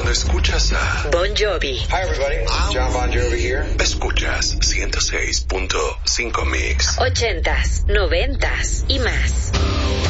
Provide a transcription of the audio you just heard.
Cuando escuchas a Bon Jovi. Hi everybody, John Bon Jovi here. Escuchas 106.5 Mix. 80s, 90s y más.